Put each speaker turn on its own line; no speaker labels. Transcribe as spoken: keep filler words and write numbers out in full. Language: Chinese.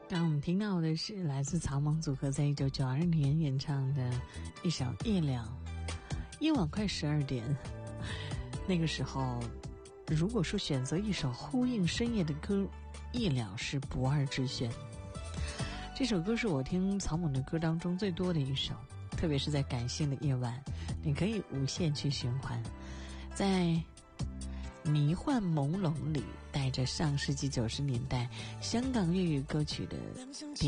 刚我们听到的是来自草蜢组合在一九九二年演唱的一首《夜了》。夜晚快十二点，那个时候如果说选择一首呼应深夜的歌，《夜了》是不二之选。这首歌是我听草蜢的歌当中最多的一首，特别是在感性的夜晚，你可以无限去循环，在迷幻朦胧里带着上世纪九十年代香港粤语歌曲的